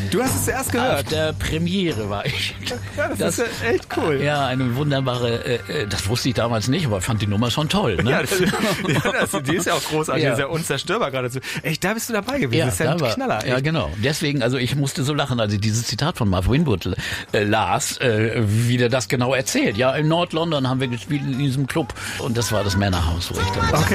Du hast es zuerst gehört. Auf der Premiere war ich. Ja, das ist ja echt cool. Ja, eine wunderbare, das wusste ich damals nicht, aber fand die Nummer schon toll. Ne? Ja, die ist ja auch großartig, Ja. die ist ja unzerstörbar geradezu. Echt, da bist du dabei gewesen, das ist ja ein Knaller. Echt. Ja, genau. Deswegen, also ich musste so lachen, als ich dieses Zitat von Marv Winwood las, wie der das genau erzählt. Ja, in Nord-London haben wir gespielt in diesem Club und das war das Männerhaus, wo ich dann